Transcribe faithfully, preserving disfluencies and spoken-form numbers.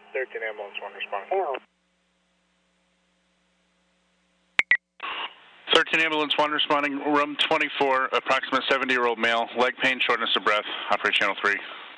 thirteen ambulance one responding. thirteen ambulance one responding, room twenty-four, approximate seventy-year-old male, leg pain, shortness of breath, operate channel three.